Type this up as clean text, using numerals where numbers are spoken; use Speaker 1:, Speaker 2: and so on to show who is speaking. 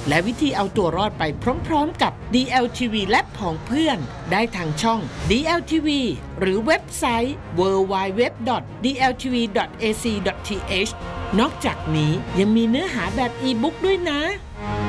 Speaker 1: และวิธีเอาตัวรอดไปพร้อมๆกับ DLTV และผองเพื่อนได้ทางช่อง DLTV หรือเว็บไซต์ www.dltv.ac.th นอกจากนี้ยังมีเนื้อหาแบบอีบุ๊กด้วยนะ